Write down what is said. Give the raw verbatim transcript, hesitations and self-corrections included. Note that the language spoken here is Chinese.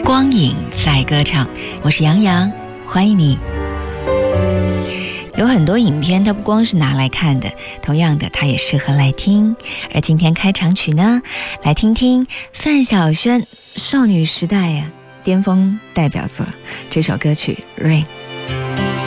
光影在歌唱，我是杨洋，欢迎你。有很多影片它不光是拿来看的，同样的它也适合来听。而今天开场曲呢，来听听范晓萱少女时代呀、啊、巅峰代表作这首歌曲《Rain》。